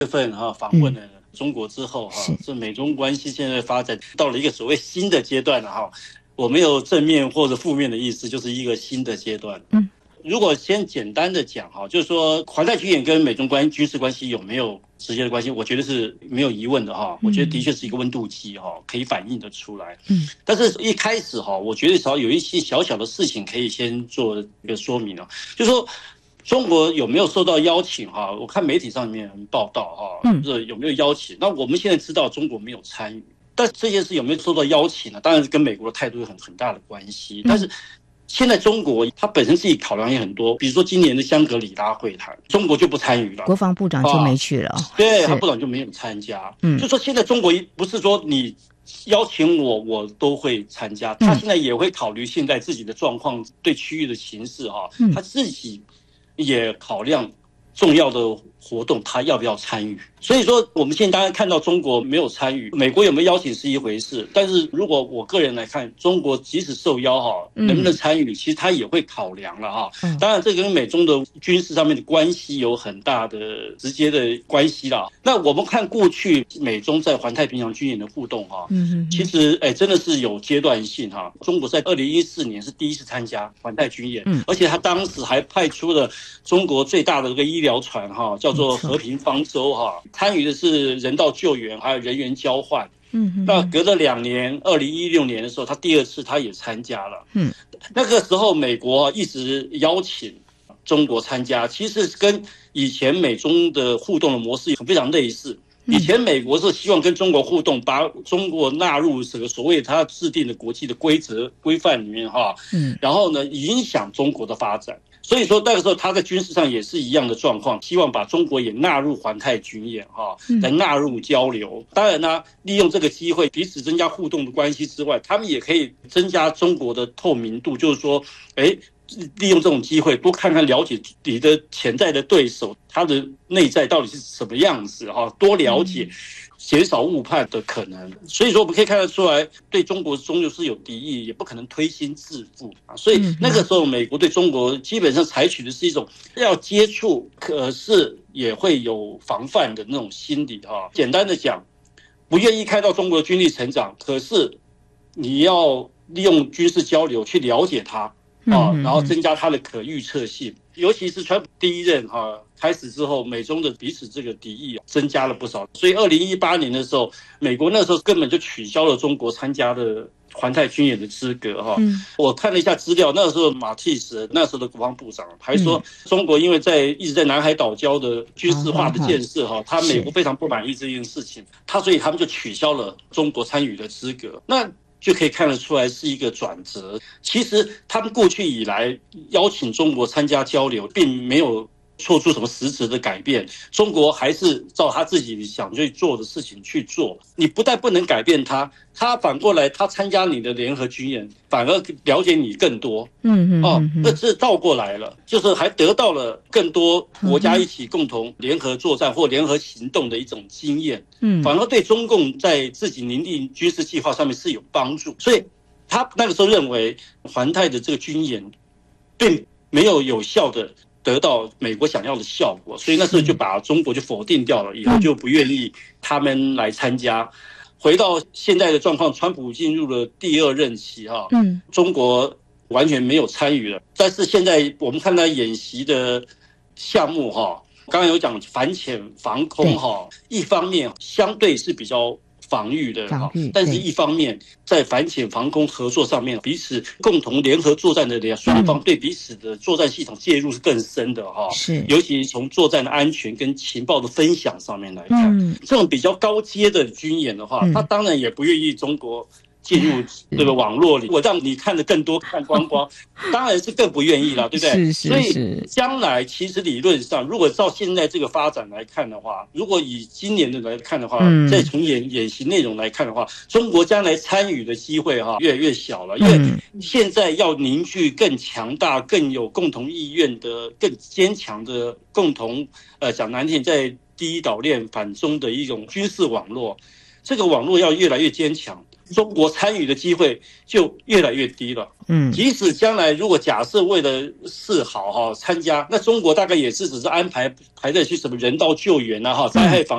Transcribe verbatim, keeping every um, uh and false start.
月份哈访问了中国之后哈，这美中关系现在发展到了一个所谓新的阶段了哈。我没有正面或者负面的意思，就是一个新的阶段。嗯，如果先简单的讲哈，就是说环太军演跟美中关军事关系有没有直接的关系，我觉得是没有疑问的哈。我觉得的确是一个温度计哈，可以反映得出来。嗯，但是一开始哈，我觉得少有一些小小的事情可以先做一个说明啊，就是说。中国有没有受到邀请哈？我看媒体上面报道哈，嗯，有没有邀请？那我们现在知道中国没有参与，但是这件事有没有受到邀请呢？当然是跟美国的态度有很很大的关系。但是现在中国它本身自己考量也很多，比如说今年的香格里拉会谈，中国就不参与了， 国防部长就没去了，啊、 对，他部长就没有参加。嗯，就说现在中国不是说你邀请我，我都会参加，他现在也会考虑现在自己的状况、对区域的形势哈，他自己。也考量重要的活动，他要不要参与？所以说，我们现在当然看到中国没有参与，美国有没有邀请是一回事。但是如果我个人来看，中国即使受邀哈，能不能参与，其实他也会考量了哈。当然，这跟美中的军事上面的关系有很大的直接的关系啦。那我们看过去美中在环太平洋军演的互动哈，其实哎真的是有阶段性哈。中国在二零一四年是第一次参加环太军演，而且他当时还派出了中国最大的这个医疗船哈，叫做和平方舟哈。参与的是人道救援，还有人员交换。嗯，那隔了两年，二零一六年的时候，他第二次他也参加了。嗯，那个时候美国一直邀请中国参加，其实跟以前美中的互动的模式非常类似。以前美国是希望跟中国互动，把中国纳入这个所谓他制定的国际的规则规范里面哈。嗯，然后呢，影响中国的发展。所以说那个时候他在军事上也是一样的状况，希望把中国也纳入环太军演哈，来纳入交流。当然呢，利用这个机会彼此增加互动的关系之外，他们也可以增加中国的透明度，就是说，哎，利用这种机会多看看了解你的潜在的对手，他的内在到底是什么样子哈，多了解。减少误判的可能，所以说我们可以看得出来，对中国终究是有敌意，也不可能推心置腹啊。所以那个时候，美国对中国基本上采取的是一种要接触，可是也会有防范的那种心理哈。简单的讲，不愿意看到中国的军力成长，可是你要利用军事交流去了解它啊，然后增加它的可预测性。尤其是川普第一任哈、啊、开始之后，美中的彼此这个敌意增加了不少。所以二零一八年的时候，美国那时候根本就取消了中国参加的环太军演的资格哈。嗯、我看了一下资料，那时候马蒂斯那时候的国防部长还说，中国因为在一直在南海岛礁的军事化的建设哈，他美国非常不满意这件事情，他所以他们就取消了中国参与的资格。那就可以看得出来是一个转折。其实他们过去以来邀请中国参加交流，并没有做出什么实质的改变，中国还是照他自己想去做的事情去做。你不但不能改变他，他反过来他参加你的联合军演，反而了解你更多。嗯嗯，哦，那这倒过来了，就是还得到了更多国家一起共同联合作战或联合行动的一种经验。嗯，反而对中共在自己拟定军事计划上面是有帮助。所以他那个时候认为环太的这个军演并没有有效的得到美国想要的效果，所以那时候就把中国就否定掉了，以后就不愿意他们来参加。回到现在的状况，川普进入了第二任期哈，嗯，中国完全没有参与了。但是现在我们看到演习的项目哈，刚刚有讲反潜防空哈，一方面相对是比较防御的哈，但是一方面在反潜防空合作上面，彼此共同联合作战的双方对彼此的作战系统介入是更深的哈，是，尤其从作战的安全跟情报的分享上面来看，嗯、这种比较高阶的军演的话，他当然也不愿意中国进入这个网络里，我让你看得更多看光光，当然是更不愿意了，对不对？是是是。所以将来其实理论上，如果照现在这个发展来看的话，如果以今年的来看的话，嗯、再从演演习内容来看的话，中国将来参与的机会哈越来越小了，因为现在要凝聚更强大、更有共同意愿的、更坚强的共同呃讲难听，在第一岛链反中的一种军事网络。这个网络要越来越坚强， 中国参与的机会就越来越低了。嗯，即使将来如果假设为了示好哈参加，那中国大概也是只是安排排的去什么人道救援啊哈灾害防。